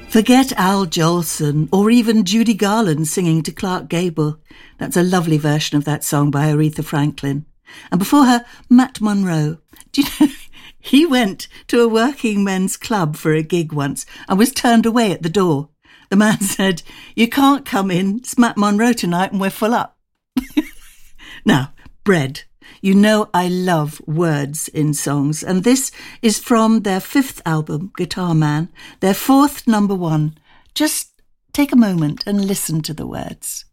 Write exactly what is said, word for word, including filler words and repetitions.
Forget Al Jolson or even Judy Garland singing to Clark Gable. That's a lovely version of that song by Aretha Franklin. And before her, Matt Monro. Do you know, he went to a working men's club for a gig once and was turned away at the door. The man said, "You can't come in, it's Matt Monro tonight and we're full up." Now, Bread. You know I love words in songs, and this is from their fifth album, Guitar Man, their fourth number one. Just take a moment and listen to the words.